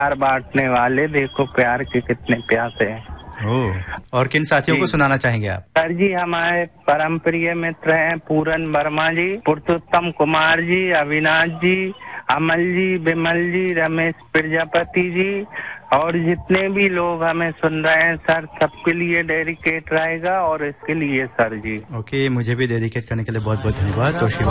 प्यार बांटने वाले, देखो प्यार के कितने प्यासे हैं। ओह, और किन साथियों को सुनाना चाहेंगे आप? सर जी, हमारे परम प्रिय मित्र हैं पूरन वर्मा जी, पुरुषोत्तम कुमार जी, अविनाश जी, अमल जी, विमल जी, रमेश प्रजापति जी और जितने भी लोग हमें सुन रहे हैं सर, सबके लिए डेडिकेट रहेगा और इसके लिए सर जी। ओके, मुझे भी डेडिकेट करने के लिए बहुत बहुत धन्यवाद। तो